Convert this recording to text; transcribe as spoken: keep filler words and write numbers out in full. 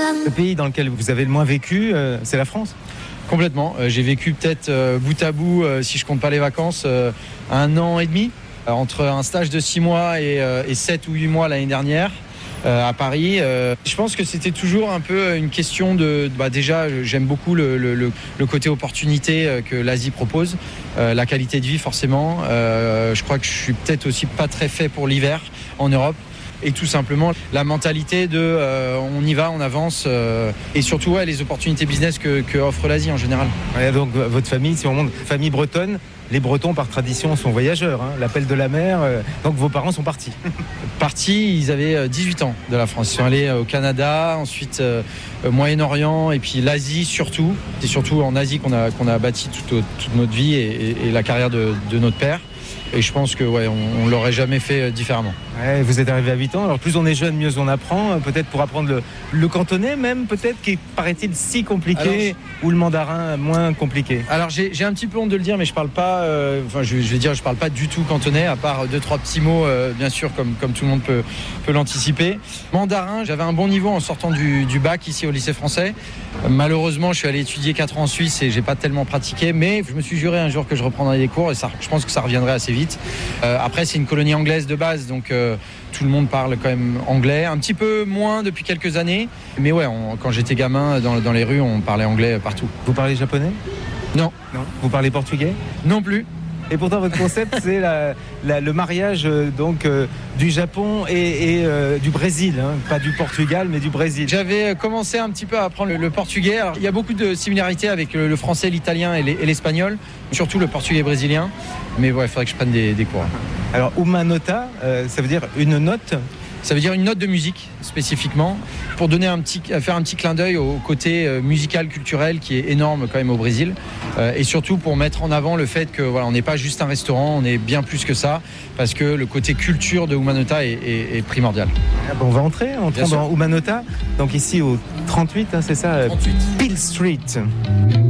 Le pays dans lequel vous avez le moins vécu, euh, c'est la France ? Complètement. Euh, j'ai vécu peut-être euh, bout à bout, euh, si je compte pas les vacances, euh, un an et demi, euh, entre un stage de six mois et, euh, et sept ou huit mois l'année dernière. Euh, à Paris, euh, je pense que c'était toujours un peu une question de, bah déjà j'aime beaucoup le, le, le côté opportunité que l'Asie propose, euh, la qualité de vie forcément, euh, je crois que je suis peut-être aussi pas très fait pour l'hiver en Europe. Et tout simplement la mentalité de euh, on y va, on avance euh, et surtout ouais, les opportunités business que, que offre l'Asie en général. Ouais, donc votre famille, si on monte famille bretonne, les Bretons par tradition sont voyageurs, hein, l'appel de la mer, euh, donc vos parents sont partis. Partis, ils avaient dix-huit ans de la France, ils sont allés au Canada, ensuite euh, au Moyen-Orient et puis l'Asie surtout. C'est surtout en Asie qu'on a, qu'on a bâti toute, toute notre vie et, et, et la carrière de, de notre père. Et je pense que ouais, on, on l'aurait jamais fait différemment. Ouais, vous êtes arrivé à huit ans, alors plus on est jeune, mieux on apprend. Peut-être pour apprendre le, le cantonais même, peut-être, qui paraît-il si compliqué, alors, ou le mandarin moins compliqué. Alors j'ai, j'ai un petit peu honte de le dire, mais je parle pas, euh, enfin je, je vais dire, je parle pas du tout cantonais, à part deux trois petits mots, euh, bien sûr, comme comme tout le monde peut peut l'anticiper. Mandarin, j'avais un bon niveau en sortant du, du bac ici au lycée français. Euh, malheureusement, je suis allé étudier quatre ans en Suisse et j'ai pas tellement pratiqué, mais je me suis juré un jour que je reprendrais des cours et ça, je pense que ça reviendrait assez vite. Euh, après, c'est une colonie anglaise de base, donc euh, tout le monde parle quand même anglais, un petit peu moins depuis quelques années, mais ouais, on, quand j'étais gamin dans, dans les rues, on parlait anglais partout. Vous parlez japonais ? Non. Non. Vous parlez portugais ? Non plus. Et pourtant, votre concept, c'est la, la, le mariage euh, donc, euh, du Japon et, et euh, du Brésil. Hein. Pas du Portugal, mais du Brésil. J'avais commencé un petit peu à apprendre le, le portugais. Alors, il y a beaucoup de similarités avec le, le français, l'italien et, les, et l'espagnol, surtout le portugais brésilien. Mais ouais, il faudrait que je prenne des, des cours. Alors, uma nota, euh, ça veut dire une note ? Ça veut dire une note de musique spécifiquement, pour donner un petit, faire un petit clin d'œil au côté euh, musical, culturel qui est énorme quand même au Brésil, euh, et surtout pour mettre en avant le fait que voilà, on n'est pas juste un restaurant, on est bien plus que ça, parce que le côté culture de Uma Nota est, est, est primordial. Ah bon, on va entrer, entrons dans Uma Nota, donc ici au trente-huit, hein, c'est ça, trente-huit. Peel Street.